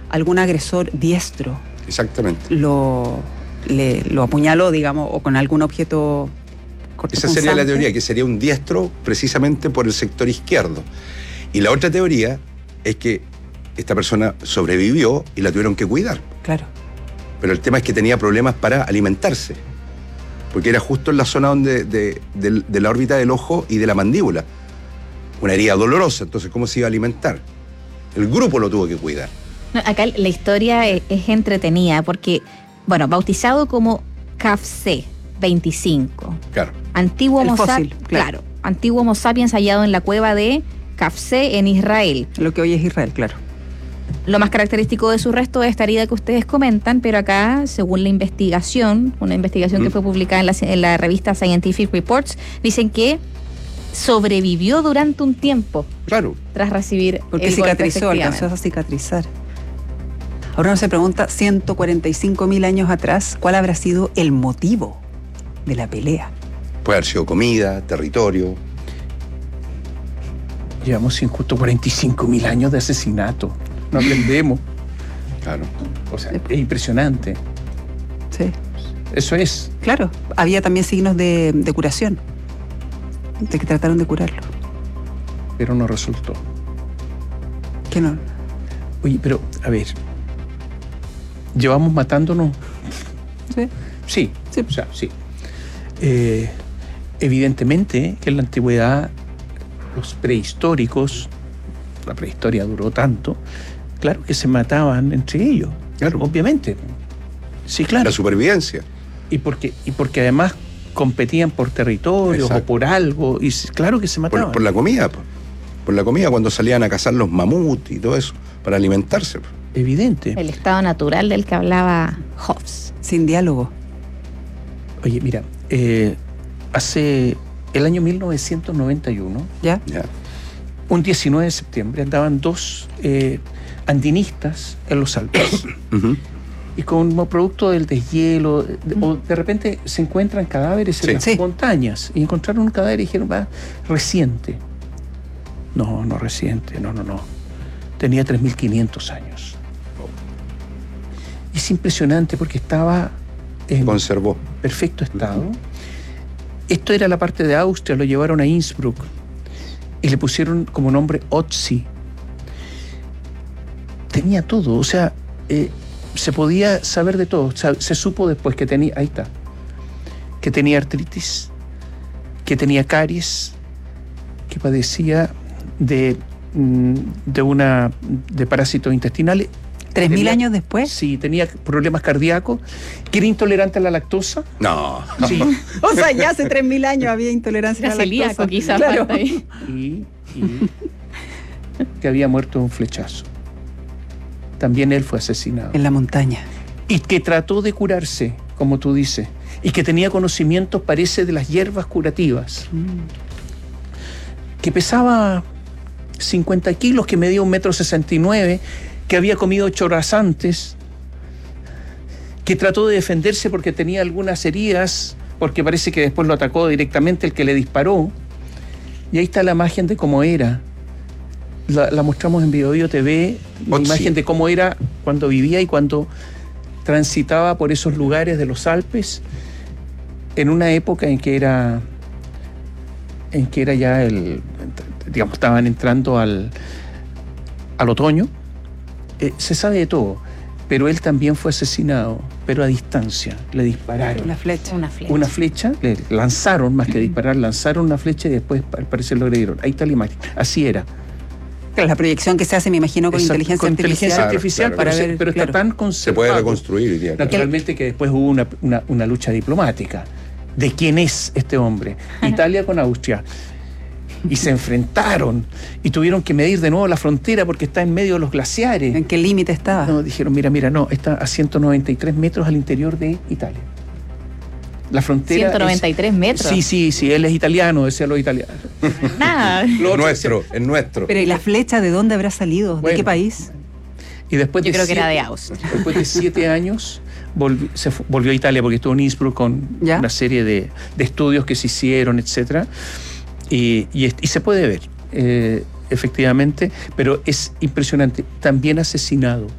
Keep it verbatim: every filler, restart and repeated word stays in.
algún agresor diestro. Exactamente. Lo, le, lo apuñaló, digamos, o con algún objeto Esa sería la teoría, que sería un diestro precisamente por el sector izquierdo. Y la otra teoría es que esta persona sobrevivió y la tuvieron que cuidar. Claro. Pero el tema es que tenía problemas para alimentarse, porque era justo en la zona donde, de, de, de la órbita del ojo y de la mandíbula. Una herida dolorosa, entonces ¿cómo se iba a alimentar? El grupo lo tuvo que cuidar. No, acá la historia es, es entretenida porque, bueno, bautizado como C A F C veinticinco. Claro. Antiguo Homo sapiens, claro. claro, antiguo Homo sapiens hallado en la cueva de C A F C en Israel. Lo que hoy es Israel, claro. Lo más característico de su resto es esta herida que ustedes comentan, pero acá, según la investigación, una investigación mm. que fue publicada en la, en la revista Scientific Reports, dicen que sobrevivió durante un tiempo. Claro. Tras recibir Porque el cicatrizó, golpe, alcanzó a cicatrizar. Ahora uno se pregunta, ciento cuarenta y cinco mil años atrás, ¿cuál habrá sido el motivo de la pelea? Puede haber sido comida, territorio. Llevamos ciento cuarenta y cinco mil años de asesinato. No aprendemos. Claro. O sea, es impresionante. Sí. Eso es. Claro. Había también signos de, de curación, de que trataron de curarlo. Pero no resultó. ¿Qué no? Oye, pero, a ver. ¿Llevamos matándonos? Sí. Sí, sí. O sea, sí. Eh, evidentemente que en la antigüedad los prehistóricos, la prehistoria duró tanto, claro que se mataban entre ellos, claro. Obviamente. Sí, claro. La supervivencia. Y porque, y porque además competían por territorios. Exacto. O por algo, y claro que se mataban. Por, por la comida, por, por la comida cuando salían a cazar los mamuts y todo eso, para alimentarse. Evidente. El estado natural del que hablaba Hobbes. Sin diálogo. Oye, mira, eh, hace el año mil novecientos noventa y uno, ¿ya? Ya. Un diecinueve de septiembre andaban dos eh, andinistas en los Alpes. Uh-huh. Y como producto del deshielo, de, uh-huh. o de repente se encuentran cadáveres en sí. las sí. montañas. Y encontraron un cadáver y dijeron, va, reciente. No, no reciente, no, no, no. Tenía tres mil quinientos años. Oh. Es impresionante porque estaba en conservó perfecto estado. Uh-huh. Esto era la parte de Austria, lo llevaron a Innsbruck. Y le pusieron como nombre Otzi. Tenía todo, o sea, eh, se podía saber de todo. O sea, se supo después que tenía, ahí está, que tenía artritis, que tenía caries, que padecía de, de una de parásitos intestinales. ¿Tres mil años después? Sí, tenía problemas cardíacos, que era intolerante a la lactosa. No. Sí. O sea, ya hace tres mil años había intolerancia era a la lactosa. Quizás, claro. Y, y que había muerto de un flechazo. También él fue asesinado. En la montaña. Y que trató de curarse, como tú dices. Y que tenía conocimientos, parece, de las hierbas curativas. Mm. Que pesaba cincuenta kilos, que medía un metro sesenta y nueve, que había comido ocho horas antes, que trató de defenderse porque tenía algunas heridas, porque parece que después lo atacó directamente el que le disparó. Y ahí está la imagen de cómo era. La, la mostramos en Bio Bio T V, la oh, imagen sí. de cómo era cuando vivía y cuando transitaba por esos lugares de los Alpes, en una época en que era, en que era ya el, digamos, estaban entrando al, al otoño. Eh, se sabe de todo, pero él también fue asesinado, pero a distancia, le dispararon. Una flecha. Una flecha. Una flecha, le lanzaron, más que disparar, lanzaron una flecha y después al parecer lo agredieron. Ahí está la imagen, así era. Claro, la proyección que se hace, me imagino, con Exacto, inteligencia con artificial. inteligencia artificial, claro, pero, claro. se, Ver, pero claro. está tan conservado. Se puede reconstruir. Ya, naturalmente que después hubo una, una, una lucha diplomática de quién es este hombre. Italia con Austria. Y se enfrentaron y tuvieron que medir de nuevo la frontera porque está en medio de los glaciares. ¿En qué límite estaba? No, dijeron, mira, mira, no, está a ciento noventa y tres metros al interior de Italia. La frontera ciento noventa y tres es, metros. Sí, sí, sí, él es italiano, decía los italianos. Nada. Lo nuestro, es nuestro. Pero ¿y la flecha de dónde habrá salido? ¿De Bueno, qué país? Y después Yo de creo siete, que era de Austria. Después de siete años volvi, se fu, volvió a Italia porque estuvo en Innsbruck con ¿Ya? una serie de, de estudios que se hicieron, etcétera. Y, y, y se puede ver, eh, efectivamente, pero es impresionante. También asesinado.